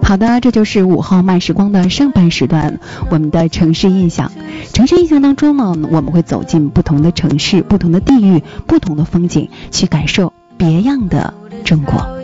好的，这就是5号慢时光的上半时段，我们的城市印象。城市印象当中呢，我们会走进不同的城市、不同的地域、不同的风景，去感受别样的中国。